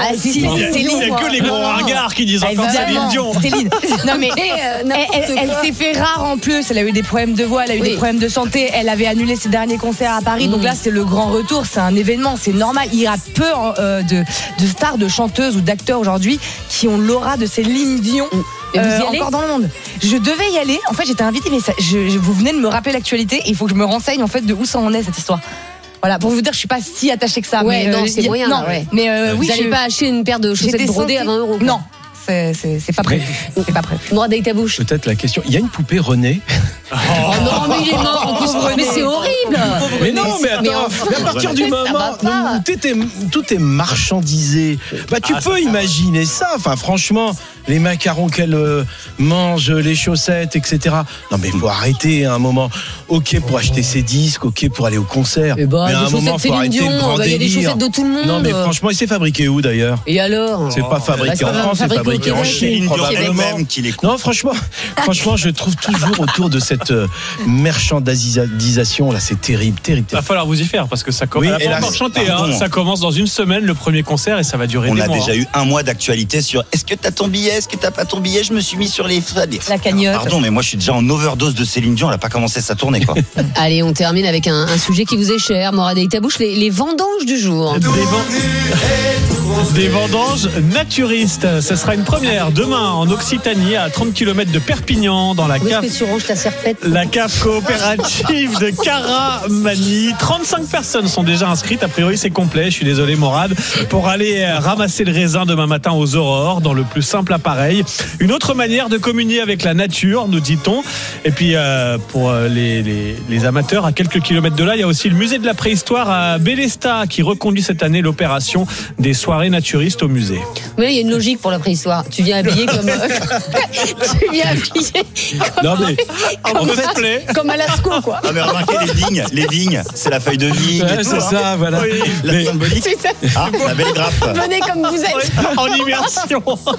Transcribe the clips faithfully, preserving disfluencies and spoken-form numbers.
Ah, si, il n'y a, Céline, il y a que les gros ringards qui disent encore Céline Dion. Céline. Non mais elle, elle, elle s'est fait rare en plus. Elle a eu des problèmes de voix, elle a eu oui. des problèmes de santé. Elle avait annulé ses derniers concerts à Paris. Mmh. Donc là, c'est le grand retour. C'est un événement, c'est normal. Il y a peu euh, de, de stars, de chanteuses ou d'acteurs aujourd'hui qui ont l'aura de Céline Dion. Mmh. Euh, vous y allez encore dans le monde. Je devais y aller. En fait, j'étais invitée, mais ça, je, je, vous venez de me rappeler l'actualité. Et il faut que je me renseigne en fait de où ça en est cette histoire. Voilà, pour vous dire, je suis pas si attachée que ça. Ouais, mais, non, euh, c'est moyen. Non, ouais. mais euh, vous oui, n'allez je... pas acheter une paire de chaussettes brodées à vingt euros. Non. C'est, c'est, c'est pas prévu. C'est pas prévu. Noir avec ta bouche. Peut-être la question. Il y a une poupée René. Oh, oh non, mais il est mort en plus. Mais c'est horrible. Mais non, mais attends. Mais, enfin, mais à partir du moment où tout est, tout est marchandisé, bah tu ah, peux imaginer ça. Enfin, franchement, les macarons qu'elle euh, mange, les chaussettes, et cetera. Non, mais il faut arrêter à un moment. Ok pour acheter ses disques, ok pour aller au concert. Et bah, mais à un moment, faut arrêter Dion, le grand bah, délire. Il y a des chaussettes de tout le monde. Non, mais franchement, il s'est fabriqué où d'ailleurs ? Et alors ? C'est pas fabriqué bah, en France, c'est fabriqué en Chine, probablement. Non, franchement, franchement, je trouve toujours autour de cette euh, merchandisation là, c'est terrible, terrible. Il va falloir vous y faire parce que ça commence. Oui, pas encore chanté, hein. Ça commence dans une semaine le premier concert et ça va durer. On des a mois, déjà hein. eu un mois d'actualité sur. Est-ce que t'as ton billet ? Est-ce que t'as pas ton billet ? Je me suis mis sur les. La cagnotte. Pardon, mais moi je suis déjà en overdose de Céline Dion. Elle a pas commencé sa tournée, quoi. Allez, on termine avec un, un sujet qui vous est cher, Morad et Tabouche, les, les vendanges du jour. Des, vend... Des vendanges naturistes. Ce sera une première demain en Occitanie, à trente kilomètres de Perpignan, dans la Où cave. est-ce que tu ronges ta serpette ? La cave coopérative de Caramani. trente-cinq personnes sont déjà inscrites. A priori, c'est complet. Je suis désolé, Morad. Pour aller ramasser le raisin demain matin aux aurores, dans le plus simple appareil. Une autre manière de communier avec la nature, nous dit-on. Et puis, euh, pour les, les, les amateurs, à quelques kilomètres de là, il y a aussi le musée de la préhistoire à Bélestat qui reconduit cette année l'opération des soirées naturistes au musée. Mais il y a une logique pour la préhistoire. Tu viens habillé comme. tu viens habillé comme. Non, mais. Comme, en fait, comme à Lascaux, quoi. Ah, mais remarquez les vignes. Les vignes, c'est la feuille de vigne. Ouais, et tout, c'est hein. ça, voilà. Oui, la mais... symbolique. C'est ça. Ah, la belle grappe. Venez comme vous êtes. En immersion.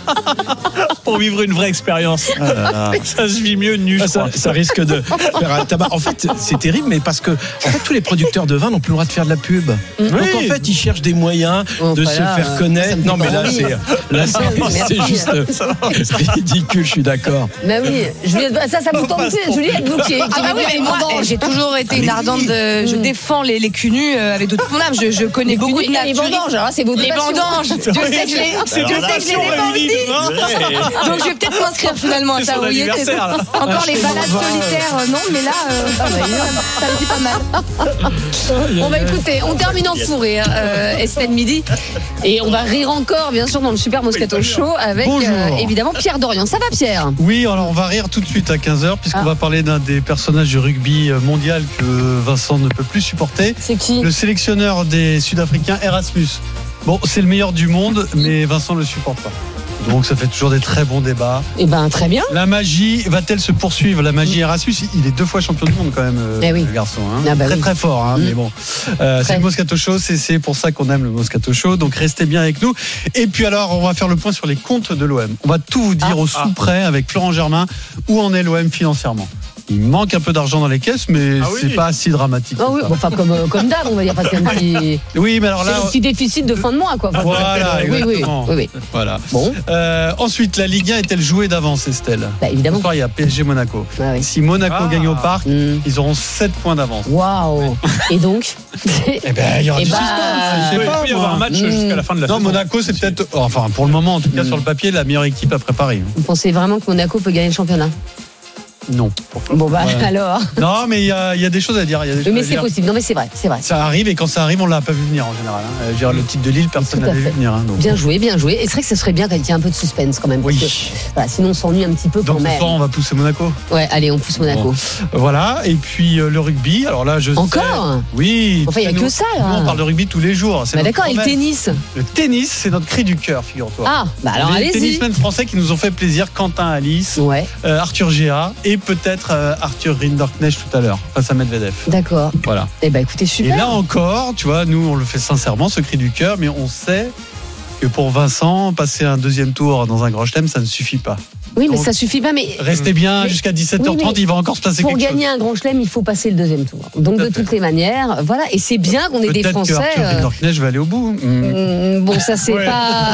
Pour vivre une vraie expérience. Ah là là. Ça se vit mieux nu, je ça, crois. ça risque de faire un tabac. En fait, c'est terrible, mais parce que en fait, tous les producteurs de vin n'ont plus le droit de faire de la pub. Oui. Donc en fait, ils cherchent des moyens oh, de voilà, se faire connaître. Non, mais là, c'est, là, c'est, Merci. c'est juste c'est ridicule. Je suis d'accord. Bah oui, Juliette, ça, ça vous tente plus, Juliette, vous qui, qui ah bah oui, mais moi, j'ai toujours été une ardente. De, je défends les, les cul nus avec toute mon âme. Je, je connais beaucoup de les vendanges. Alors c'est vos les vendanges. C'est je sais que je les, c'est deux passions réunies demain. Donc je vais peut-être m'inscrire finalement à ça. Vous voyez, encore les balades solitaires, non, mais là, euh, ça me dit pas mal. On va écouter, on termine en fou rire, euh, Estelle Midi, et on va rire encore, bien sûr, dans le Super Moscato Show avec euh, évidemment Pierre Dorian. Ça va, Pierre ? Oui, alors on va rire tout de suite à quinze heures puisqu'on ah. va parler d'un des personnages du rugby mondial que Vincent ne peut plus supporter. C'est qui ? Le sélectionneur des Sud-Africains, Erasmus. Bon, c'est le meilleur du monde, mais Vincent ne le supporte pas. Donc ça fait toujours des très bons débats. Eh ben très bien. La magie va-t-elle se poursuivre ? La magie Erasmus, il est deux fois champion du monde quand même, eh oui. le garçon. Hein. Ah bah très oui. très fort, hein, mmh. mais bon. Euh, c'est le Moscato Show, c'est, c'est pour ça qu'on aime le Moscato Show. Donc restez bien avec nous. Et puis alors, on va faire le point sur les comptes de l'O M. On va tout vous dire ah, au sous près ah. avec Florent Germain. Où en est l'O M financièrement ? Il manque un peu d'argent dans les caisses, mais ah oui. c'est pas si dramatique. Ah oui, bon, enfin comme comme d'hab, on va dire parce qu'il y a un petit. Oui, mais alors là, c'est un petit déficit de fin de mois, quoi. Enfin, voilà, oui, exactement. Oui, oui, oui. Voilà. Bon. Euh, ensuite, la Ligue un est-elle jouée d'avance, Estelle ? Bah, évidemment. Ce soir, il y a P S G Monaco. Ah, oui. Si Monaco ah. gagne au parc, mmh. ils auront sept points d'avance. Waouh. Et donc ? Eh ben, il y aura et du bah... suspense. Il peut y avoir un match mmh. jusqu'à la fin de la non, saison. Non, Monaco, c'est peut-être, enfin, pour le moment, en tout cas, mmh. sur le papier, la meilleure équipe à préparer. Vous pensez vraiment que Monaco peut gagner le championnat ? Non. Bon bah ouais. alors. Non mais il y a, y a des choses à dire. Y a des choses mais à c'est dire. possible. Non mais c'est vrai, c'est vrai. Ça arrive et quand ça arrive, on l'a pas vu venir en général. Hein. Je veux dire, le titre de Lille, personne n'avait vu venir. Hein, donc. Bien joué, bien joué. Et c'est vrai que ça serait bien qu'il y ait un peu de suspense quand même. Oui. Que, voilà, sinon on s'ennuie un petit peu donc, quand même. Donc on va pousser Monaco. Ouais, allez, on pousse Monaco. Bon. Voilà. Et puis euh, le rugby. Alors là, je encore sais. Oui. Enfin, il y a nous, que ça là. Nous, on parle de rugby tous les jours. Bah d'accord. Et le tennis. Le tennis, c'est notre cri du cœur, figure-toi. Ah, bah alors les allez-y. Les tennismen français qui nous ont fait plaisir. Quentin Alice, ouais. euh, Arthur Géa et peut-être euh, Arthur Rinderknecht tout à l'heure face à Medvedev. D'accord. Voilà. Et bah écoutez, super. Et là encore, tu vois, nous on le fait sincèrement, ce cri du cœur, mais on sait que pour Vincent, passer un deuxième tour dans un grand chelem, ça ne suffit pas. Oui, mais donc, ça suffit pas. Mais restez bien mais, jusqu'à dix-sept heures trente, oui, il va encore se passer quelque chose. Pour gagner un grand chelem, il faut passer le deuxième tour. Donc de toutes les manières, voilà. Et c'est bien qu'on ait Peut-être des Français. Peut-être que Arthur Rinderknecht va aller au bout. Mmh. Bon, ça c'est ouais. pas.